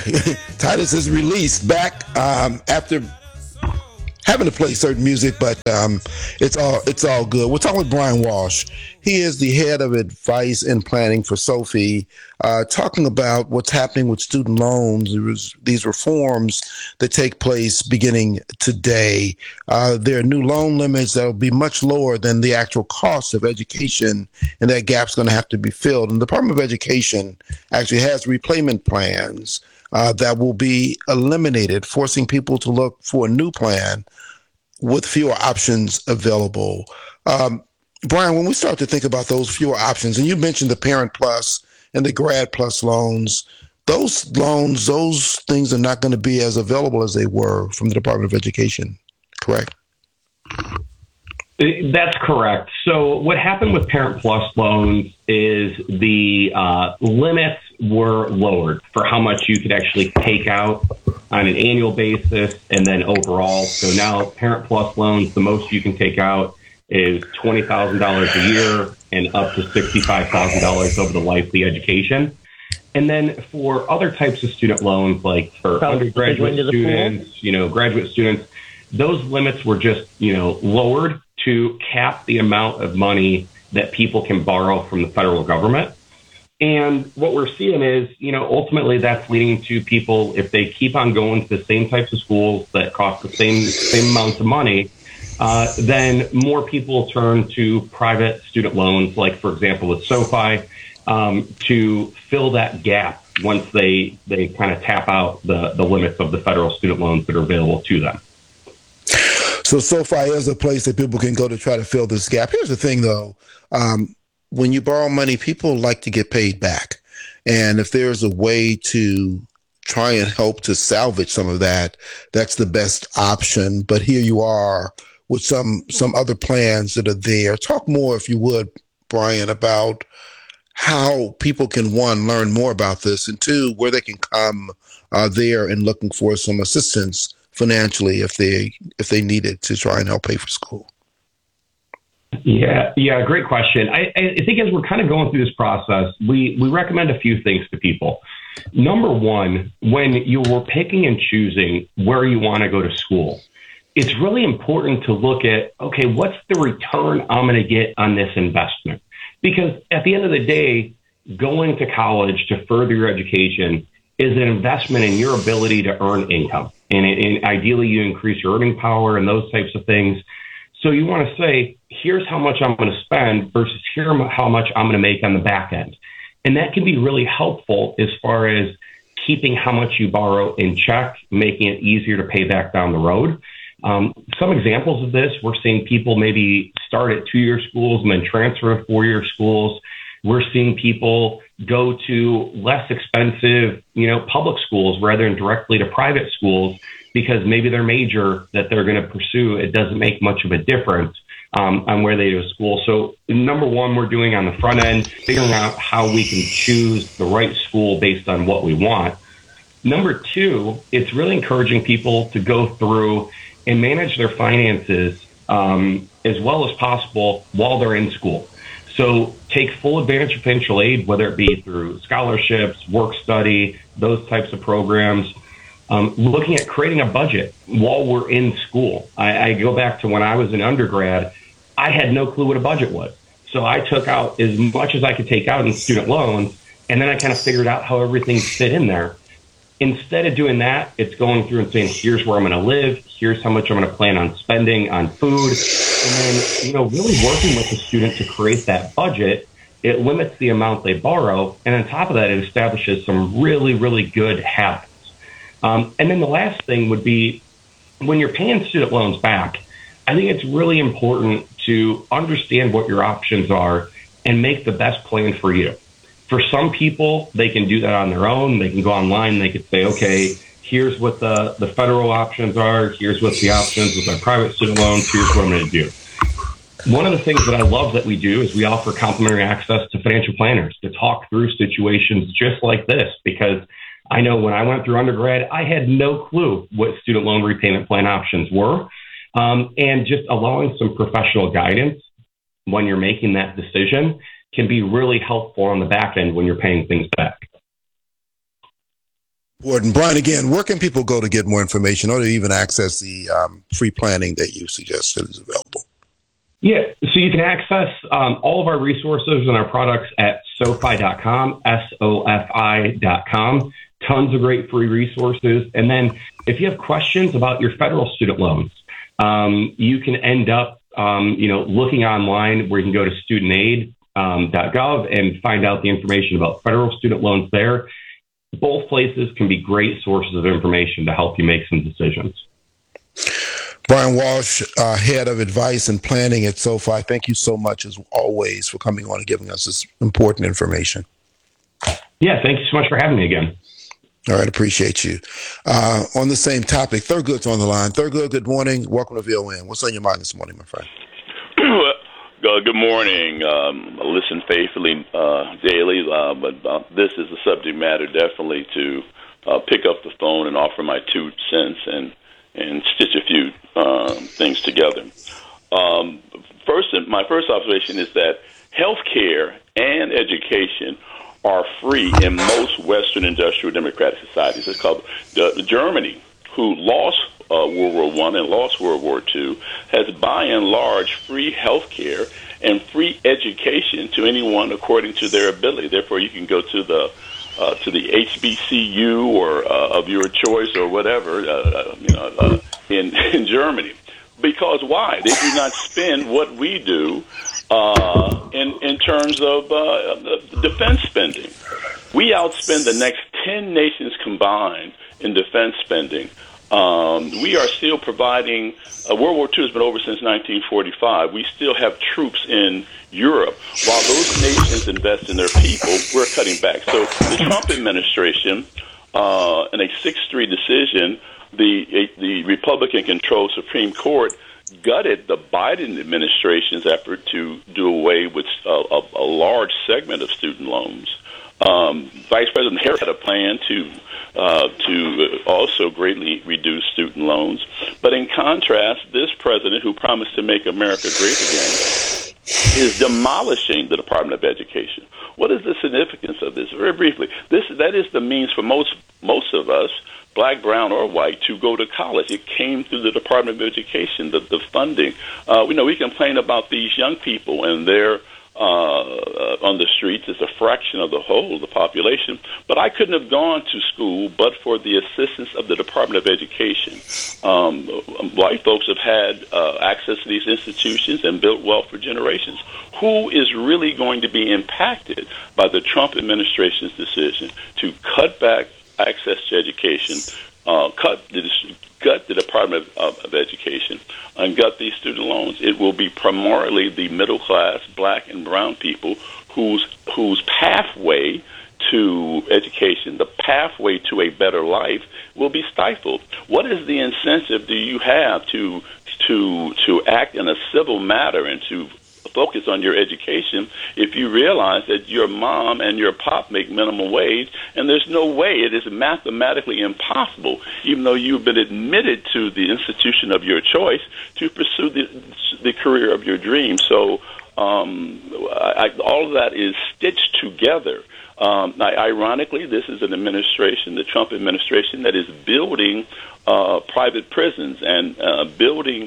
Titus is released back after having to play certain music, but it's all good. We're talking with Brian Walsh. He is the head of advice and planning for SoFi, talking about what's happening with student loans. These reforms that take place beginning today. There are new loan limits that will be much lower than the actual cost of education, and that gap's going to have to be filled. And the Department of Education actually has repayment plans that will be eliminated, forcing people to look for a new plan with fewer options available. Brian, when we start to think about those fewer options, and you mentioned the Parent Plus and the Grad Plus loans, those things are not going to be as available as they were from the Department of Education, correct? That's correct. So what happened with Parent Plus loans is the limits were lowered for how much you could actually take out on an annual basis and then overall. So now Parent Plus loans, the most you can take out is $20,000 a year and up to $65,000 over the life of the education. And then for other types of student loans, like for undergraduate students, graduate students, those limits were just, lowered to cap the amount of money that people can borrow from the federal government. And what we're seeing is, ultimately that's leading to people, if they keep on going to the same types of schools that cost the same amounts of money, then more people turn to private student loans, like, for example, with SoFi, to fill that gap once they kind of tap out the limits of the federal student loans that are available to them. So SoFi is a place that people can go to try to fill this gap. Here's the thing, though. When you borrow money, people like to get paid back. And if there's a way to try and help to salvage some of that, that's the best option. But here you are with some other plans that are there. Talk more, if you would, Brian, about how people can, one, learn more about this, and two, where they can come there and looking for some assistance financially if they need it to try and help pay for school. Yeah, great question. I think as we're kind of going through this process, we recommend a few things to people. Number one, when you're picking and choosing where you want to go to school, it's really important to look at, okay, what's the return I'm going to get on this investment? Because at the end of the day, going to college to further your education is an investment in your ability to earn income. And ideally, you increase your earning power and those types of things. So you want to say, here's how much I'm going to spend versus here's how much I'm going to make on the back end. And that can be really helpful as far as keeping how much you borrow in check, making it easier to pay back down the road. Some examples of this, we're seeing people maybe start at 2-year schools and then transfer to 4-year schools. We're seeing people go to less expensive, public schools rather than directly to private schools because maybe their major that they're going to pursue, it doesn't make much of a difference on where they go to school. So number one, we're doing on the front end, figuring out how we can choose the right school based on what we want. Number two, it's really encouraging people to go through and manage their finances as well as possible while they're in school. So take full advantage of financial aid, whether it be through scholarships, work study, those types of programs. Looking at creating a budget while we're in school. I go back to when I was an undergrad, I had no clue what a budget was. So I took out as much as I could take out in student loans, and then I kind of figured out how everything fit in there. Instead of doing that, it's going through and saying, here's where I'm going to live, here's how much I'm going to plan on spending on food, and then, really working with the student to create that budget. It limits the amount they borrow, and on top of that, it establishes some really, really good habits. And then the last thing would be when you're paying student loans back, I think it's really important to understand what your options are and make the best plan for you. For some people, they can do that on their own. They can go online. They could say, okay, here's what the federal options are. Here's what the options with our private student loans. Here's what I'm going to do. One of the things that I love that we do is we offer complimentary access to financial planners to talk through situations just like this, because I know when I went through undergrad, I had no clue what student loan repayment plan options were. And just allowing some professional guidance when you're making that decision can be really helpful on the back end when you're paying things back. Important. Brian, again, where can people go to get more information or to even access the free planning that you suggested is available? Yeah, so you can access all of our resources and our products at SoFi.com, SOFI.com. Tons of great free resources. And then if you have questions about your federal student loans, you can end up, looking online where you can go to studentaid.gov and find out the information about federal student loans there. Both places can be great sources of information to help you make some decisions. Brian Walsh, Head of Advice and Planning at SoFi, thank you so much, as always, for coming on and giving us this important information. Yeah, thank you so much for having me again. All right, appreciate you. On the same topic, Thurgood's on the line. Thurgood, good morning. Welcome to VON. What's on your mind this morning, my friend? Good morning. I listen faithfully daily, but this is a subject matter definitely to pick up the phone and offer my 2 cents and stitch a few things together. My first observation is that healthcare and education are free in most Western industrial democratic societies. It's called Germany, who lost World War I and lost World War II, has by and large free health care and free education to anyone according to their ability. Therefore, you can go to the HBCU or of your choice or whatever in Germany. Because why? They do not spend what we do in terms of defense spending. We outspend the next 10 nations combined in defense spending. We are still providing, World War II has been over since 1945. We still have troops in Europe. While those nations invest in their people, we're cutting back. So the Trump administration, in a 6-3 decision, the Republican-controlled Supreme Court gutted the Biden administration's effort to do away with a large segment of student loans. Vice President Harris had a plan to also greatly reduce student loans. But in contrast, this president, who promised to make America great again, is demolishing the Department of Education. What is the significance of this? Very briefly, that is the means for most of us, black, brown, or white, to go to college. It came through the Department of Education, the funding. We complain about these young people and their on the streets. It's a fraction of the whole of the population. But I couldn't have gone to school but for the assistance of the Department of Education. White folks have had access to these institutions and built wealth for generations. Who is really going to be impacted by the Trump administration's decision to cut back access to education, gut the Department of Education, and gut these student loans? It will be primarily the middle class, black and brown people whose pathway to education, the pathway to a better life, will be stifled. What is the incentive do you have to act in a civil matter and to focus on your education if you realize that your mom and your pop make minimum wage, and there's no way, it is mathematically impossible, even though you've been admitted to the institution of your choice, to pursue the career of your dreams. So all of that is stitched together. Ironically, this is an administration, the Trump administration, that is building private prisons and building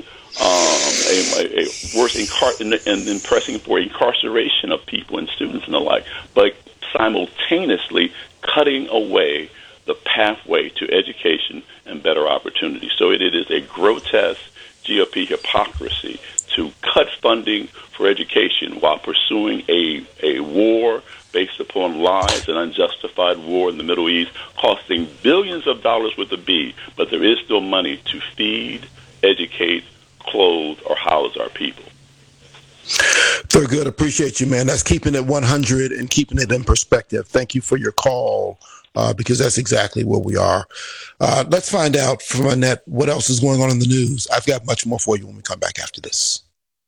and pressing for incarceration of people and students and the like, but simultaneously cutting away the pathway to education and better opportunity. So it is a grotesque GOP hypocrisy to cut funding for education while pursuing a war based upon lies and unjustified war in the Middle East, costing billions of dollars with a B, but there is still money to feed, educate, clothe, or house our people. Thurgood, appreciate you, man. That's keeping it 100 and keeping it in perspective. Thank you for your call, because that's exactly where we are. Let's find out from Annette what else is going on in the news. I've got much more for you when we come back after this.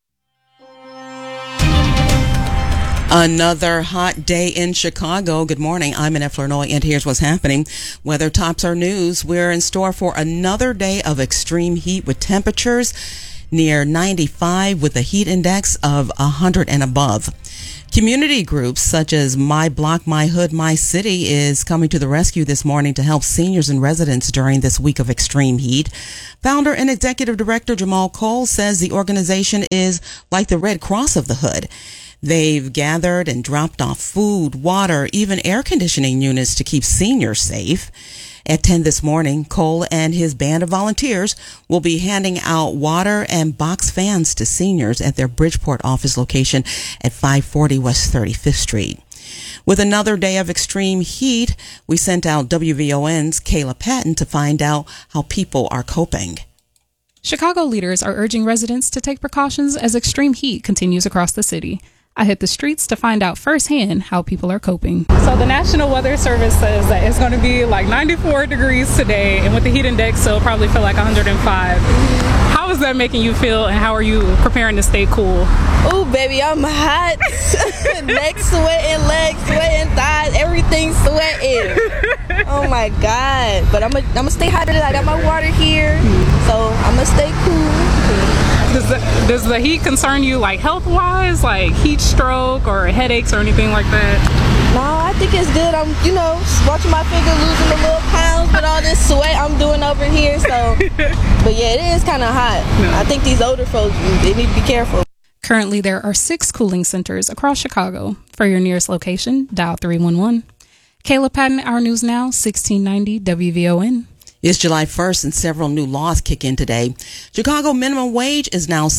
Another hot day in Chicago. Good morning. I'm Annette Flournoy, and here's what's happening. Weather tops our news. We're in store for another day of extreme heat with temperatures near 95 with a heat index of 100 and above. Community groups such as My Block, My Hood, My City is coming to the rescue this morning to help seniors and residents during this week of extreme heat. Founder and executive director Jamal Cole says the organization is like the Red Cross of the Hood. They've gathered and dropped off food, water, even air conditioning units to keep seniors safe. At 10 this morning, Cole and his band of volunteers will be handing out water and box fans to seniors at their Bridgeport office location at 540 West 35th Street. With another day of extreme heat, we sent out WVON's Kayla Patton to find out how people are coping. Chicago leaders are urging residents to take precautions as extreme heat continues across the city. I hit the streets to find out firsthand how people are coping. So the National Weather Service says that it's going to be like 94 degrees today, and with the heat index, it'll probably feel like 105. How is that making you feel, and how are you preparing to stay cool? Oh, baby, I'm hot. Neck sweating, legs sweating, thighs, everything sweating. Oh my God. But I'm gonna stay hydrated. I got my water here, so I'm gonna stay cool. Does the heat concern you, like health-wise, like heat stroke or headaches or anything like that? No, I think it's good. I'm, watching my figure losing the little pounds with all this sweat I'm doing over here. So, but yeah, it is kind of hot. I think these older folks, they need to be careful. Currently, there are 6 cooling centers across Chicago. For your nearest location, dial 311. Kayla Patton, Our News Now, 1690 WVON. It's July 1st and several new laws kick in today. Chicago minimum wage is now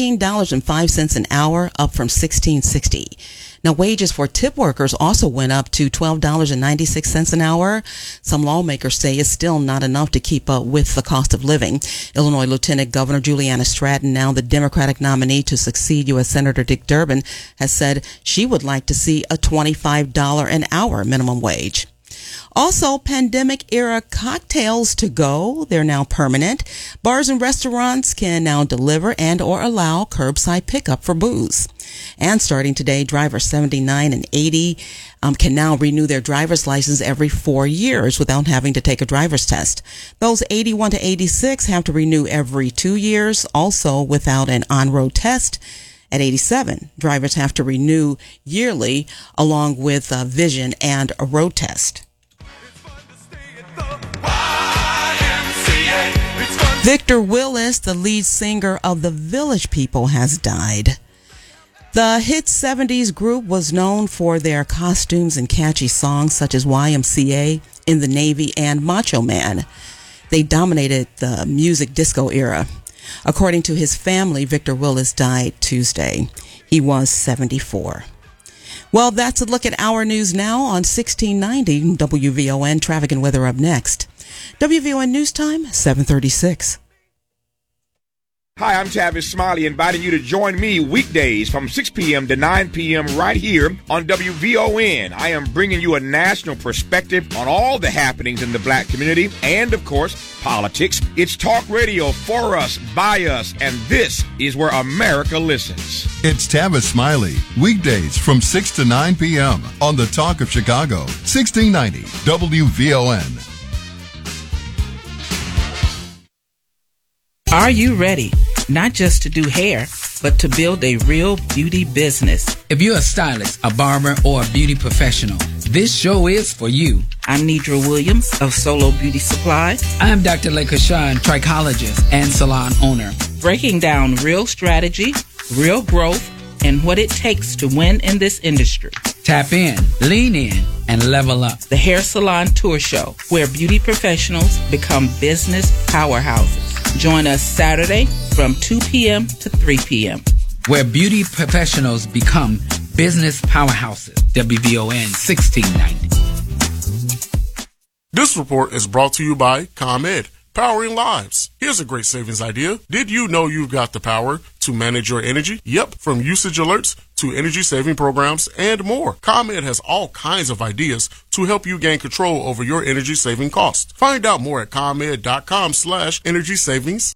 $17.05 an hour, up from $16.60. Now, wages for tip workers also went up to $12.96 an hour. Some lawmakers say it's still not enough to keep up with the cost of living. Illinois Lieutenant Governor Juliana Stratton, now the Democratic nominee to succeed U.S. Senator Dick Durbin, has said she would like to see a $25 an hour minimum wage. Also, pandemic-era cocktails to go. They're now permanent. Bars and restaurants can now deliver and or allow curbside pickup for booze. And starting today, drivers 79 and 80 can now renew their driver's license every 4 years without having to take a driver's test. Those 81 to 86 have to renew every 2 years, also without an on-road test. At 87, drivers have to renew yearly along with a vision and a road test. Victor Willis, the lead singer of the Village People, has died. The hit 70s group was known for their costumes and catchy songs such as YMCA, In the Navy, and Macho Man. They dominated the music disco era. According to his family, Victor Willis died Tuesday. He was 74. Well, that's a look at Our News Now on 1690 WVON. Traffic and weather up next. WVON News Time, 7:36. Hi, I'm Tavis Smiley, inviting you to join me weekdays from 6 p.m. to 9 p.m. right here on WVON. I am bringing you a national perspective on all the happenings in the black community and, of course, politics. It's talk radio for us, by us, and this is where America listens. It's Tavis Smiley, weekdays from 6 to 9 p.m. on the Talk of Chicago, 1690 WVON. Are you ready? Not just to do hair, but to build a real beauty business. If you're a stylist, a barber, or a beauty professional, this show is for you. I'm Nidra Williams of Solo Beauty Supply. I'm Dr. Lekashan, trichologist and salon owner. Breaking down real strategy, real growth, and what it takes to win in this industry. Tap in, lean in, and level up. The Hair Salon Tour Show, where beauty professionals become business powerhouses. Join us Saturday from 2 p.m. to 3 p.m. Where beauty professionals become business powerhouses. WVON 1690. This report is brought to you by ComEd, powering lives. Here's a great savings idea. Did you know you've got the power to manage your energy? Yep, from usage alerts to energy saving programs and more. ComEd has all kinds of ideas to help you gain control over your energy saving costs. Find out more at ComEd.com/energy savings.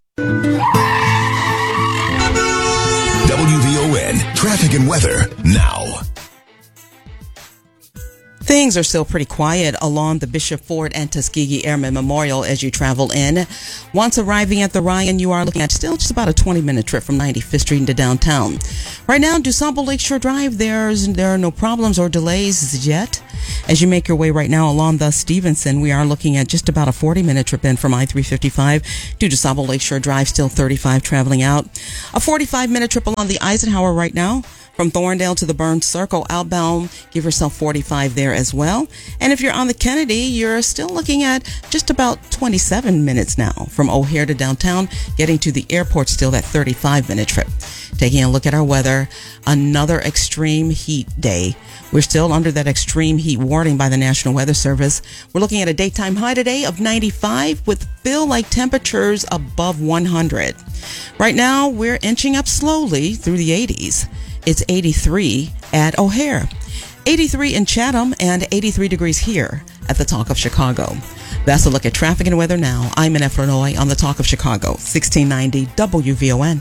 WVON traffic and weather now. Things are still pretty quiet along the Bishop Ford and Tuskegee Airmen Memorial as you travel in. Once arriving at the Ryan, you are looking at still just about a 20-minute trip from 95th Street into downtown. Right now, DuSable Lakeshore Drive, there are no problems or delays yet. As you make your way right now along the Stevenson, we are looking at just about a 40-minute trip in from I-355 to DuSable Lakeshore Drive, still 35 traveling out. A 45-minute trip along the Eisenhower right now. From Thorndale to the Burns Circle outbound, give yourself 45 there as well. And if you're on the Kennedy, you're still looking at just about 27 minutes now. From O'Hare to downtown, getting to the airport, still that 35-minute trip. Taking a look at our weather, another extreme heat day. We're still under that extreme heat warning by the National Weather Service. We're looking at a daytime high today of 95 with feel-like temperatures above 100. Right now, we're inching up slowly through the 80s. It's 83 at O'Hare, 83 in Chatham, and 83 degrees here at the Talk of Chicago. That's a look at traffic and weather now. I'm Annette Flournoy on the Talk of Chicago, 1690 WVON.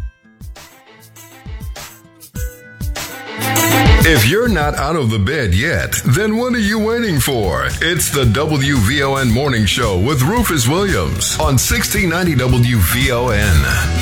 If you're not out of the bed yet, then what are you waiting for? It's the WVON Morning Show with Rufus Williams on 1690 WVON.